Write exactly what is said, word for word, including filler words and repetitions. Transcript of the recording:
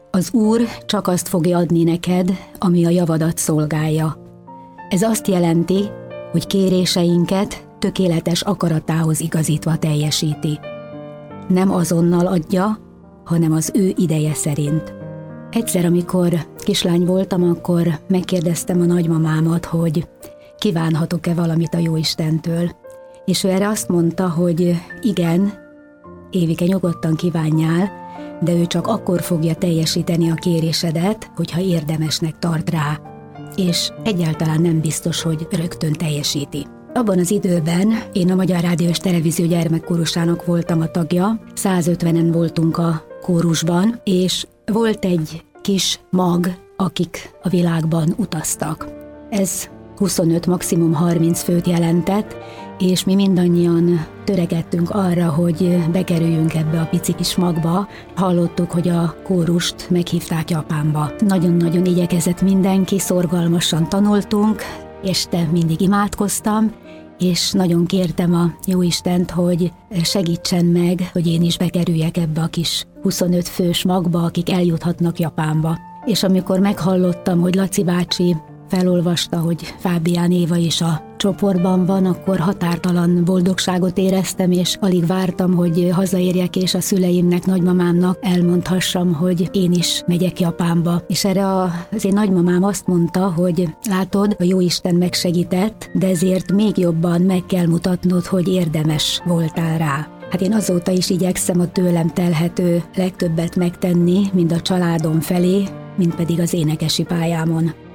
Az Úr csak azt fogja adni neked, ami a javadat szolgálja. Ez azt jelenti, hogy kéréseinket tökéletes akaratához igazítva teljesíti. Nem azonnal adja, hanem az ő ideje szerint. Egyszer, amikor kislány voltam, akkor megkérdeztem a nagymamámat, hogy kívánhatok-e valamit a Jóistentől. És ő erre azt mondta, hogy igen, Évike, nyugodtan kívánjál, de ő csak akkor fogja teljesíteni a kérésedet, hogyha érdemesnek tart rá. És egyáltalán nem biztos, hogy rögtön teljesíti. Abban az időben én a Magyar Rádió és Televízió gyermekkórusának voltam a tagja, százötvenen voltunk a kórusban, és volt egy kis mag, akik a világban utaztak. Ez huszonöt, maximum harminc főt jelentett, és mi mindannyian törekedtünk arra, hogy bekerüljünk ebbe a pici kis magba. Hallottuk, hogy a kórust meghívták Japánba. Nagyon-nagyon igyekezett mindenki, szorgalmasan tanultunk, este mindig imádkoztam, és nagyon kértem a Jóistent, hogy segítsen meg, hogy én is bekerüljek ebbe a kis huszonöt fős magba, akik eljuthatnak Japánba. És amikor meghallottam, hogy Laci bácsi felolvasta, hogy Fábián Éva is a csoportban van, akkor határtalan boldogságot éreztem, és alig vártam, hogy hazaérjek, és a szüleimnek, nagymamámnak elmondhassam, hogy én is megyek Japánba. És erre az én nagymamám azt mondta, hogy látod, a Jóisten megsegített, de ezért még jobban meg kell mutatnod, hogy érdemes voltál rá. Hát én azóta is igyekszem a tőlem telhető legtöbbet megtenni, mind a családom felé, mind pedig az énekesi pályámon.